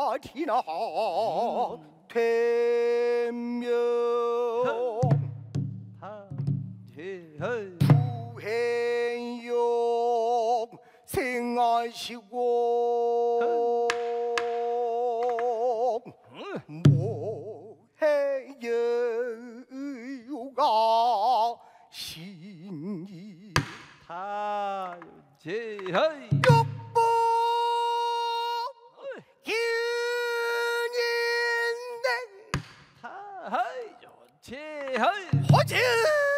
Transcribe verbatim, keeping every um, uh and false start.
지나 되며 부해용 생하시고 모해유가 신이 다제하이 육부 균인데 다하이 제하이 호지